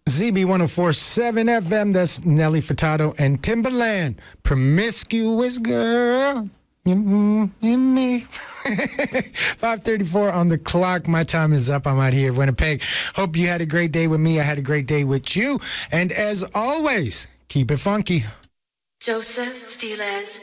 ZB 104.7 FM. That's Nelly Furtado and Timberland. Promiscuous girl. In me. 5:34 on the clock. My time is up. I'm out here, Winnipeg. Hope you had a great day with me. I had a great day with you. And as always, keep it funky. Joseph Stiles.